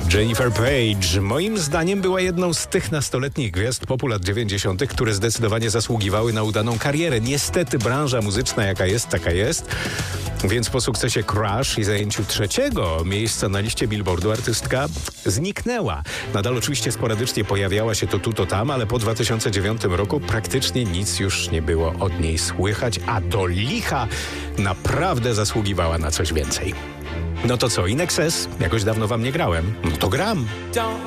Jennifer Page moim zdaniem była jedną z tych nastoletnich gwiazd popu lat 90., które zdecydowanie zasługiwały na udaną karierę. Niestety branża muzyczna jaka jest, taka jest. Więc po sukcesie Crush i zajęciu 3. miejsca na liście Billboardu artystka zniknęła. Nadal oczywiście sporadycznie pojawiała się to tu, to tam, ale po 2009 roku praktycznie nic już nie było od niej słychać, a do licha naprawdę zasługiwała na coś więcej. No to co, In Excess? Jakoś dawno wam nie grałem. No to gram. Don't